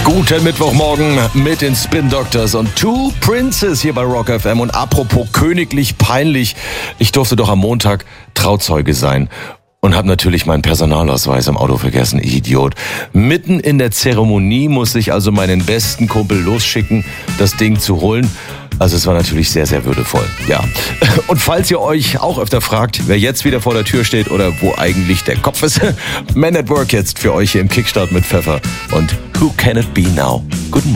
Guten Mittwochmorgen mit den Spin Doctors und Two Princes hier bei Rock FM. Und apropos königlich peinlich, ich durfte doch am Montag Trauzeuge sein und habe natürlich meinen Personalausweis im Auto vergessen, ich Idiot. Mitten in der Zeremonie musste ich also meinen besten Kumpel losschicken, das Ding zu holen. Also es war natürlich sehr, sehr würdevoll, ja. Und falls ihr euch auch öfter fragt, wer jetzt wieder vor der Tür steht oder wo eigentlich der Kopf ist, Man at Work jetzt für euch hier im Kickstart mit Pfeffer. Und Who Can It Be Now? Guten Morgen.